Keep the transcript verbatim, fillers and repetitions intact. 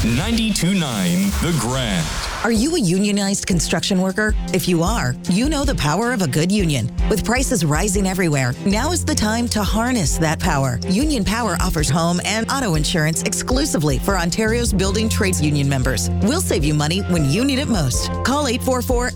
ninety-two point nine The Grand. Are you a unionized construction worker? If you are, you know the power of a good union. With prices rising everywhere, now is the time to harness that power. Union Power offers home and auto insurance exclusively for Ontario's building trades union members. We'll save you money when you need it most. Call eight four four,